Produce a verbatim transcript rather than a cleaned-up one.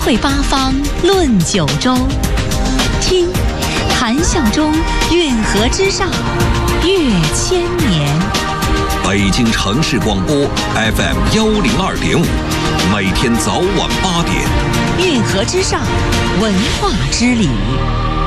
会八方论九州，听谈笑中运河之上越千年。 北京城市广播 F M 幺零二点五，每天早晚八点， 运河之上，文化之旅。